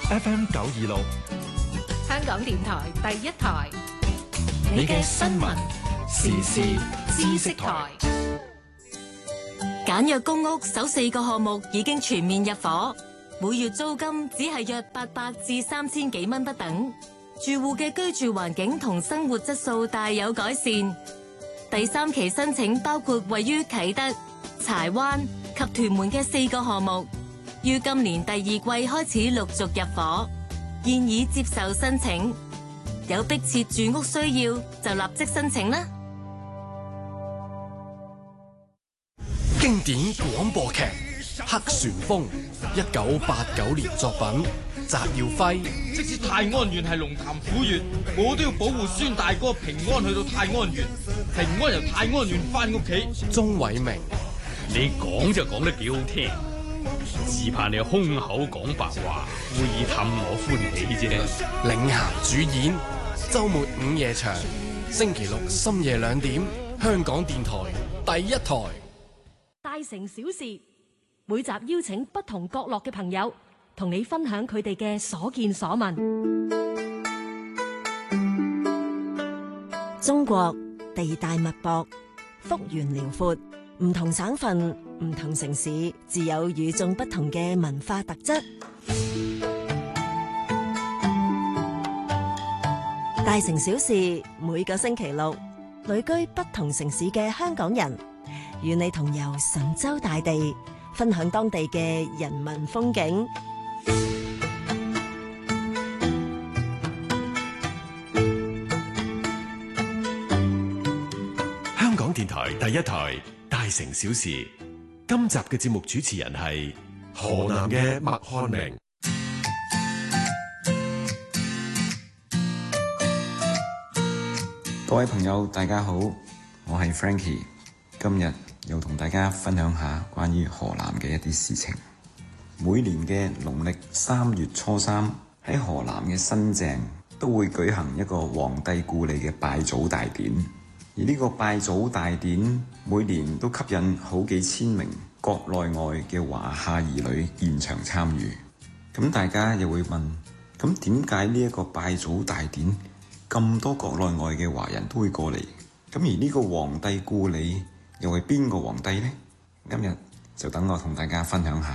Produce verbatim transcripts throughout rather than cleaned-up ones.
F M 九二六， 香港電台第一台， 你嘅新聞時事知識台。 簡約公屋首四個項目已經全面入伙，每月租金只係約八百至三千幾蚊不等，住戶嘅居住環境同生活質素大有改善。第三期申請包括位於啟德、柴灣及屯門嘅四個項目，於今年第二季開始陸續入伙，現已接受申請。有迫切住屋需要就立即申請啦。 經典廣播劇《黑旋風》，一九八九年作品，翟耀輝。 即使泰安縣係龍潭虎穴，我都要保護孫大哥平安去到泰安縣，平安由泰安縣翻屋企。 鍾偉明， 你講就講得幾好聽，只怕你空口講白話，故意氹我歡喜啫。 領銜主演，周末午夜場，星期六深夜兩點，香港電台第一台。 大城小事，每集邀請不同角落嘅朋友，同你分享佢哋嘅所見所聞。 中國地大物博，幅員遼闊，唔同省份、唔同城市，自有與眾不同嘅文化特質。大城小事，每個星期六，旅居不同城市嘅香港人，與你同遊神州大地，分享當地嘅人文風景。 香港電台第一台大城小事，今集嘅節目主持人係河南嘅麥漢明。 各位朋友大家好，我係 Frankie， 今日又同大家分享下關於河南嘅一啲事情。每年嘅農曆三月初三，喺河南嘅新鄭都會舉行一個皇帝故里嘅拜祖大典。而呢個拜祖大典每年都吸引好幾千名國內外嘅華夏兒女現場參與。咁大家又會問，咁點解呢一個拜祖大典咁多國內外嘅華人都會過嚟？咁而呢個皇帝故里又係邊個皇帝呢？今日就等我同大家分享下。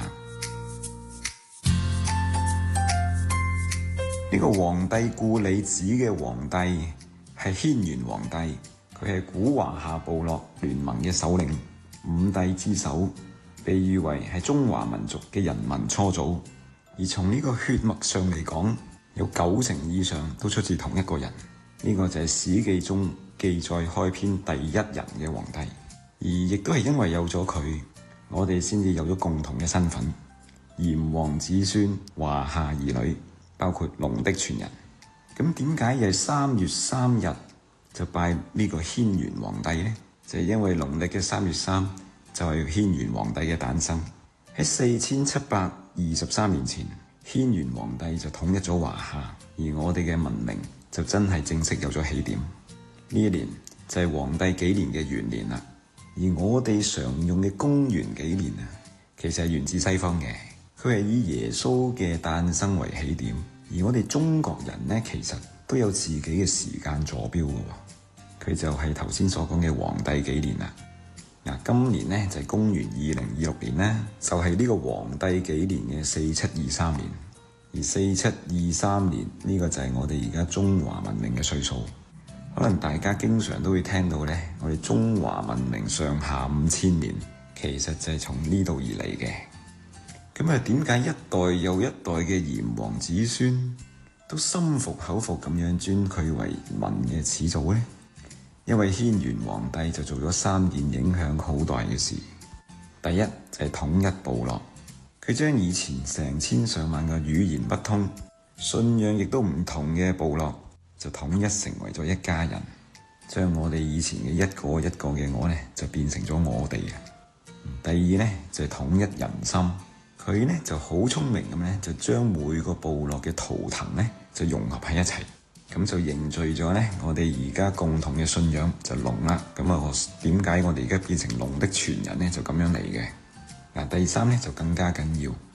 呢個皇帝故里指嘅皇帝係軒轅皇帝，佢係古華夏部落聯盟嘅首領，五帝之首，被譽為係中華民族嘅人民初祖。而從呢個血脈上嚟講，有九成以上都出自同一個人，呢、這個就係《史記》中記載開篇第一人嘅皇帝。而亦都係因為有咗佢，我哋先至有咗共同嘅身份，炎黃子孫、華夏兒女，包括龍的傳人。咁點解又係三月三日就拜呢個軒轅皇帝呢？就係、是、因為農曆嘅三月三就係軒轅皇帝嘅誕生。喺四千七百二十三年前，軒轅皇帝就統一咗華夏，而我哋嘅文明就真係正式有咗起點。呢一年就係皇帝紀年嘅元年啦。而我哋常用嘅公元紀年啊，其實係源自西方嘅，佢係以耶穌嘅誕生為起點。而我哋中國人呢，其實都有自己嘅時間坐標嘅喎，佢就係頭先所講嘅皇帝紀年啦。嗱，今年呢就係公元二零二六年呢，就係呢個皇帝紀年嘅四七二三年，而四七二三年呢個就係我哋而家中華文明嘅歲數。可能大家經常都會聽到呢，我哋中華文明上下五千年，其實就係從呢度而嚟嘅。咁啊，點解一代又一代嘅炎黃子孫都心服口服咁樣尊佢為民嘅始祖呢？因為軒轅皇帝就做咗三件影響好大嘅事。第一就係統一部落，佢將以前成千上萬個語言不通、信仰亦都唔同嘅部落，就統一成為咗一家人，將我哋以前嘅一個一個嘅我呢，就變成咗我哋。第二呢，就係統一人心，佢呢就好聰明咁呢，就將每個部落嘅圖騰呢，就融合喺一齊，咁就凝聚咗呢我哋而家共同嘅信仰就龍啦。咁啊，點解我哋而家變成龍的傳人呢？就咁樣嚟嘅。嗱，第三呢，就更加緊要，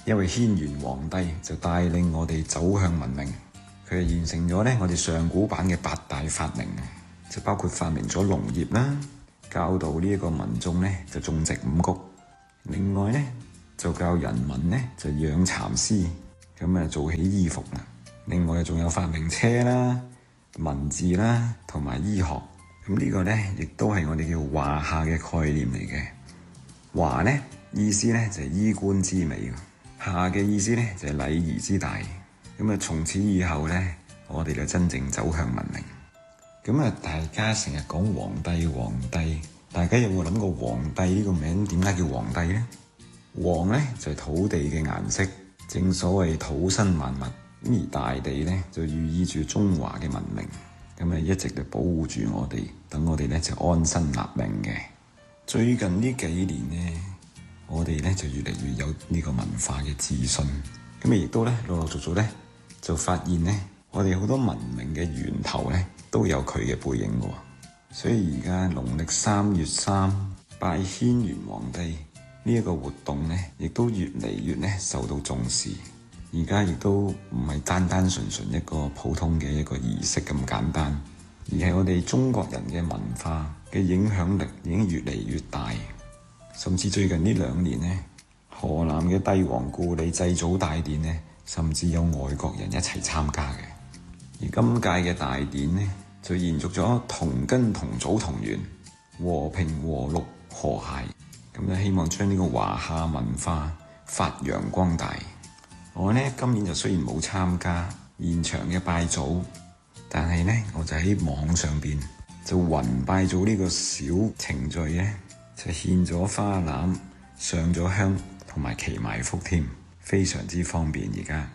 因為軒轅皇帝就帶領我哋走向文明，佢係完成咗咧我哋上古版嘅八大發明，就包括發明咗農業啦，教導呢一個民眾咧就種植五穀，另外咧就教人民咧就養蠶絲，咁啊做起衣服啦。另外仲有發明車啦、文字啦同埋醫學，咁呢個咧亦都係我哋叫華夏嘅概念嚟嘅。華咧意思咧就係衣冠之美，夏嘅意思咧就係禮儀之大。咁啊從此以後咧，我哋就真正走向文明。咁啊大家成日講皇帝皇帝，大家有冇諗過皇帝呢個名點解叫皇帝呢？黃咧就係土地嘅顏色，正所謂土生萬物，咁而大地咧就寓意住中華嘅文明，咁啊一直就保護住我哋，等我哋咧就安身立命嘅。最近呢幾年咧，我哋咧就越嚟越有呢個文化嘅自信，咁啊亦都咧陸陸續續咧就發現咧，我哋好多文明嘅源頭咧都有佢嘅背影嘅。所以而家農曆三月三拜軒轅皇帝呢一個活動咧，亦都越嚟越咧受到重視。而家亦都唔係單單純純一個普通嘅一個儀式咁簡單，而係我哋中國人嘅文化嘅影響力已經越嚟越大。甚至最近呢兩年咧，河南嘅帝王故里祭祖大典咧，甚至有外國人一齊參加嘅。而今屆嘅大典咧，就延續咗同根同祖同源、和平和睦和諧，咁就希望將呢個華夏文化發揚光大。我呢今年就雖然冇參加現場嘅拜祖，但係呢我就喺網上邊就雲拜祖呢個小程序呢，就獻咗花籃、上咗香同埋祈埋福添，非常之方便而家。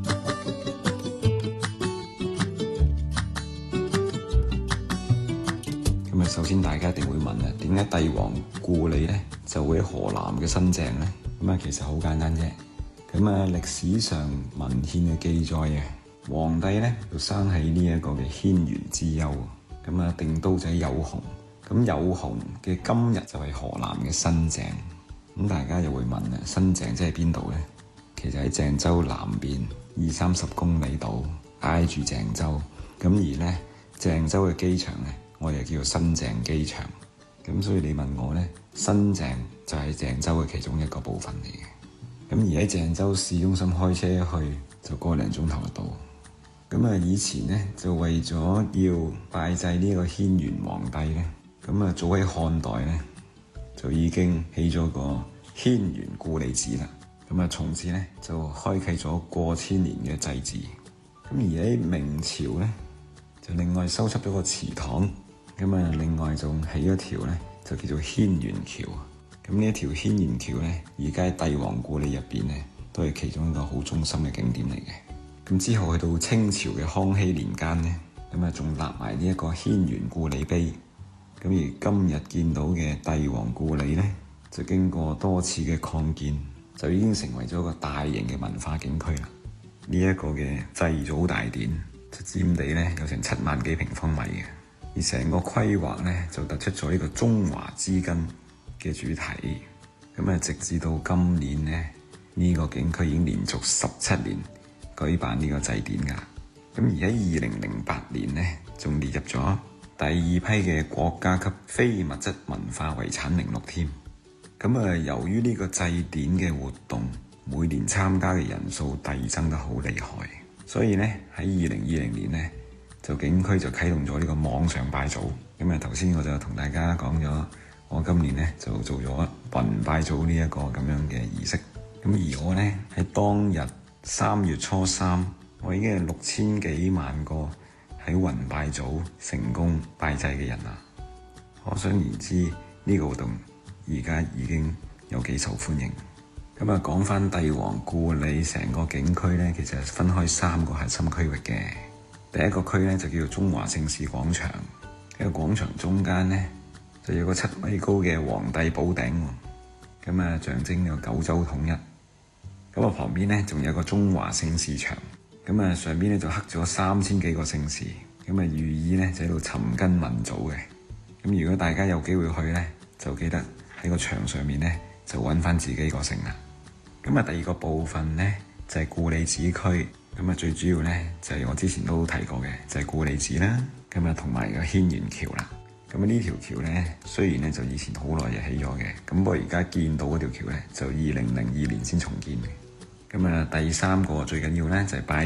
咁啊，首先大家一定會問啊，點解帝王故里呢就會喺河南嘅新鄭呢？咁啊，其實好簡單啫。咁啊，歷史上文獻嘅記載啊，皇帝咧就生喺呢一個嘅軒轅之丘，咁啊定都就喺有熊，咁有熊嘅今日就係河南嘅新鄭。咁大家又會問啊，新鄭即係邊度咧？其實喺鄭州南邊二三十公里度，挨住鄭州。咁而咧鄭州嘅機場咧，我哋叫做新鄭機場。咁所以你問我咧，新鄭就係鄭州嘅其中一個部分嚟嘅。咁而喺鄭州市中心開車去就個零鐘頭就到。咁啊，以前咧就為咗要拜祭呢個軒轅皇帝咧，咁啊早喺漢代咧就已經起咗個軒轅故里寺啦。咁啊，從此咧就開啟咗過千年嘅祭祀。咁而喺明朝咧就另外修葺咗個祠堂，咁啊另外仲起咗條咧就叫做軒轅橋。咁呢一條軒轅橋咧，而家喺帝王故里入邊咧，都係其中一個好中心嘅景點嚟嘅。咁之後去到清朝嘅康熙年間咧，咁啊仲立埋呢一個軒轅故里碑。咁而今日見到嘅帝王故里咧，就經過多次嘅擴建，就已經成為咗一個大型嘅文化景區啦。呢、這、一個嘅祭祖大典，就佔地咧有成七萬幾平方米嘅，而成個規劃咧就突出咗呢個中華之根嘅主題。咁啊，直至到今年呢，呢、這個景區已經連續十七年舉辦呢個祭典噶。咁而喺二零零八年呢，仲列入咗第二批嘅國家級非物質文化遺產名錄添。咁啊，由於呢個祭典嘅活動每年參加嘅人數遞增得好厲害，所以呢，喺二零二零年呢，就景區就啟動咗呢個網上拜祖。咁啊，頭先我就同大家講咗，我今年咧就做咗雲拜祖呢一個咁樣嘅儀式。咁而我咧喺當日三月初三，我已經係六千幾萬個喺雲拜祖成功拜祭嘅人啦。可想而知呢、這個活動而家已經有幾受歡迎。咁啊，講翻帝王故里成個景區咧，其實係分開三個核心區域嘅。第一個區咧就叫做中華盛事廣場，喺個廣場中間咧就有個七米高嘅皇帝寶頂，咁啊象徵呢個九州統一。咁啊旁邊咧仲有個中華盛事場，咁啊上邊咧就刻咗三千幾個盛事，咁啊寓意咧就喺度尋根問祖嘅。咁如果大家有機會去咧，就記得喺個牆上面咧就揾翻自己個姓啦。 咁啊，第二個部分呢，就係故里子區，咁啊最主要呢，就係我之前都提過嘅，就係故里子啦，咁啊同埋個軒轅橋啦。咁呢條橋呢，雖然呢就以前好耐就起咗嘅，咁不過而家見到嗰條橋呢，就二零零二年先重建嘅。咁啊第三個最緊要呢，就係拜